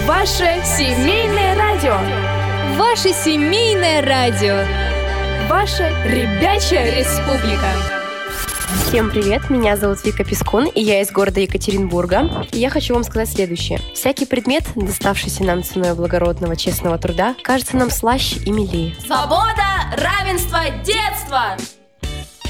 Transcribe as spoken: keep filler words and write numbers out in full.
Ваше семейное радио. Ваше семейное радио. Ваша ребячая республика. Всем привет, меня зовут Вика Пискун, и я из города Екатеринбурга. И я хочу вам сказать следующее. Всякий предмет, доставшийся нам ценой благородного, честного труда, кажется нам слаще и милее. Свобода, равенство, детство!